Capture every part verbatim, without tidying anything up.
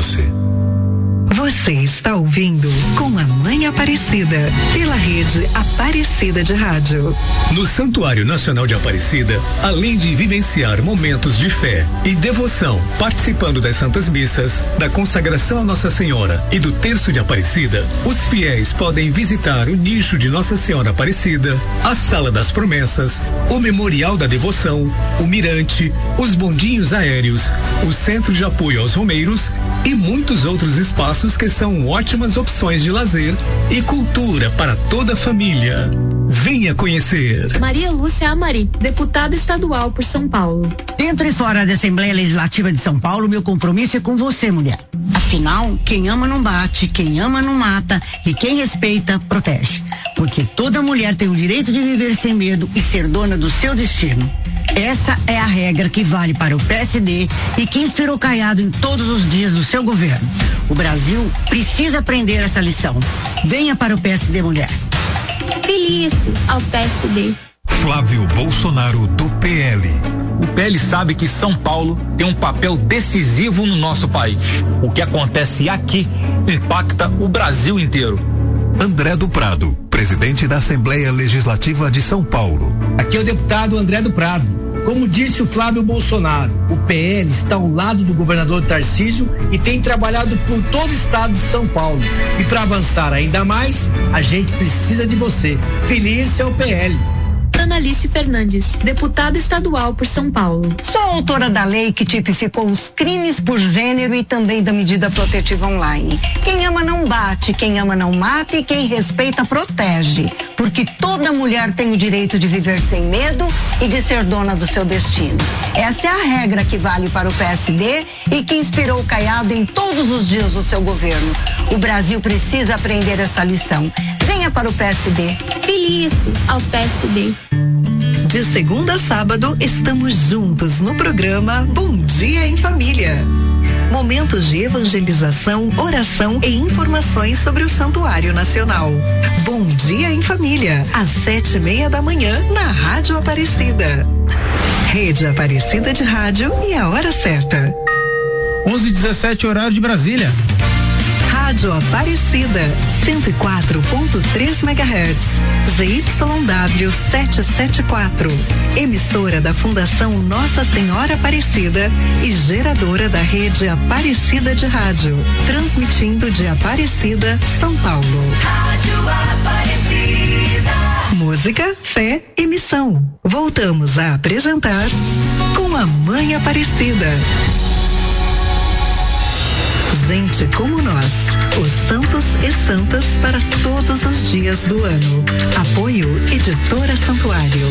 você. Você está ouvindo Com a Mãe Aparecida, pela rede Aparecida de Rádio. No Santuário Nacional de Aparecida, além de vivenciar momentos de fé e devoção, participando das Santas Missas, da consagração a Nossa Senhora e do Terço de Aparecida, os fiéis podem visitar o nicho de Nossa Senhora Aparecida, a Sala das Promessas, o Memorial da Devoção, o Mirante, os bondinhos aéreos, o Centro de Apoio aos Romeiros e muitos outros espaços que são ótimas opções de lazer e cultura para toda a família. Venha conhecer. Maria Lúcia Amari, deputada estadual por São Paulo. Dentro e fora da Assembleia Legislativa de São Paulo, meu compromisso é com você, mulher. Afinal, quem ama não bate, quem ama não mata e quem respeita, protege. Porque toda mulher tem o direito de viver sem medo e ser dona do seu destino. Essa é a regra que vale para o P S D e que inspirou Caiado em todos os dias do seu governo. O Brasil precisa aprender essa lição. Venha para o P S D, mulher. Filie-se ao P S D. Flávio Bolsonaro, do P L. O P L sabe que São Paulo tem um papel decisivo no nosso país. O que acontece aqui impacta o Brasil inteiro. André do Prado, presidente da Assembleia Legislativa de São Paulo. Aqui é o deputado André do Prado. Como disse o Flávio Bolsonaro, o P L está ao lado do governador Tarcísio e tem trabalhado por todo o estado de São Paulo. E para avançar ainda mais, a gente precisa de você. Feliz ao P L. Analice Fernandes, deputada estadual por São Paulo. Sou autora da lei que tipificou os crimes por gênero e também da medida protetiva online. Quem ama não bate, quem ama não mata e quem respeita protege. Porque toda mulher tem o direito de viver sem medo e de ser dona do seu destino. Essa é a regra que vale para o P S D e que inspirou Caiado em todos os dias do seu governo. O Brasil precisa aprender esta lição. Venha para o P S D. Filie-se ao P S D. De segunda a sábado, estamos juntos no programa Bom Dia em Família. Momentos de evangelização, oração e informações sobre o Santuário Nacional. Bom Dia em Família, às sete e meia da manhã, na Rádio Aparecida. Rede Aparecida de Rádio e a hora certa. onze e dezessete, horário de Brasília. Rádio Aparecida, cento e quatro ponto três megahertz, Z Y W setecentos e setenta e quatro, emissora da Fundação Nossa Senhora Aparecida e geradora da rede Aparecida de Rádio, transmitindo de Aparecida, São Paulo. Rádio Aparecida. Música, fé e missão. Voltamos a apresentar Com a Mãe Aparecida. Gente como nós, os santos e santas para todos os dias do ano. Apoio Editora Santuário.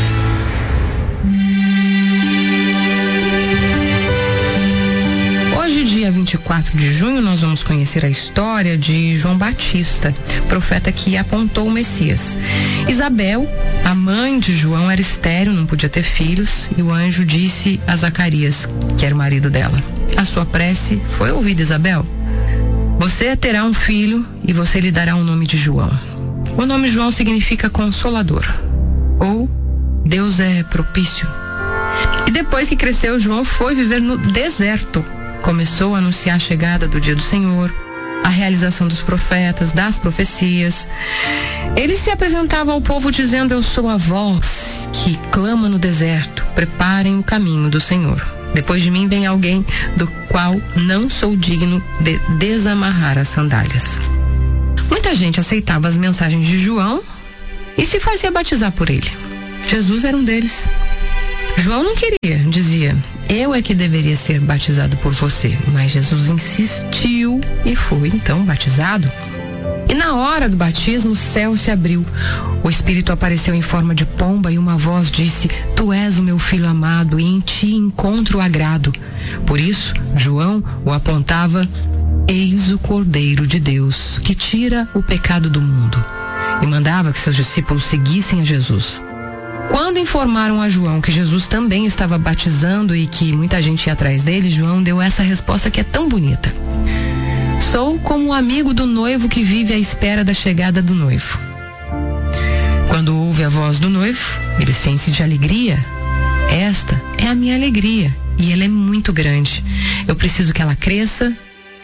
Hoje, dia vinte e quatro de junho, nós vamos conhecer a história de João Batista, profeta que apontou o Messias. Isabel, a mãe de João, era estéril, não podia ter filhos, e o anjo disse a Zacarias, que era o marido dela: a sua prece foi ouvida, Isabel. Você terá um filho e você lhe dará o nome de João. O nome João significa consolador, ou Deus é propício. E depois que cresceu, João foi viver no deserto. Começou a anunciar a chegada do dia do Senhor, a realização dos profetas, das profecias. Ele se apresentava ao povo dizendo: eu sou a voz que clama no deserto, preparem o caminho do Senhor. Depois de mim vem alguém do qual não sou digno de desamarrar as sandálias. Muita gente aceitava as mensagens de João e se fazia batizar por ele. Jesus era um deles. João não queria, dizia: eu é que deveria ser batizado por você. Mas Jesus insistiu e foi então batizado. E na hora do batismo, o céu se abriu. O Espírito apareceu em forma de pomba e uma voz disse: tu és o meu filho amado e em ti encontro agrado. Por isso, João o apontava: eis o Cordeiro de Deus que tira o pecado do mundo. E mandava que seus discípulos seguissem a Jesus. Quando informaram a João que Jesus também estava batizando e que muita gente ia atrás dele, João deu essa resposta que é tão bonita: sou como o amigo do noivo que vive à espera da chegada do noivo. Quando ouve a voz do noivo, ele sente de alegria. Esta é a minha alegria e ela é muito grande. Eu preciso que ela cresça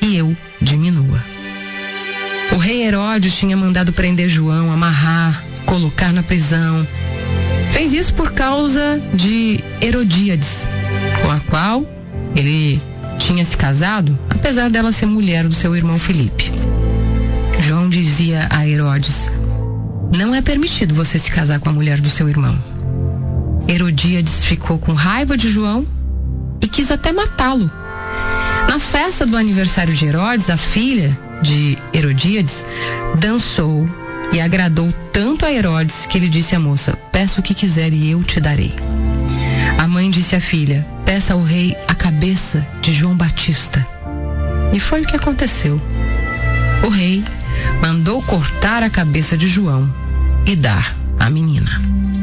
e eu diminua. O rei Herodes tinha mandado prender João, amarrar, colocar na prisão. Fez isso por causa de Herodíades, com a qual ele tinha se casado, apesar dela ser mulher do seu irmão Filipe. João dizia a Herodes: não é permitido você se casar com a mulher do seu irmão. Herodíades ficou com raiva de João e quis até matá-lo. Na festa do aniversário de Herodes, a filha de Herodíades dançou e agradou tanto a Herodes que ele disse à moça: peça o que quiser e eu te darei. A mãe disse à filha: peça ao rei a cabeça de João Batista. E foi o que aconteceu. O rei mandou cortar a cabeça de João e dar à menina.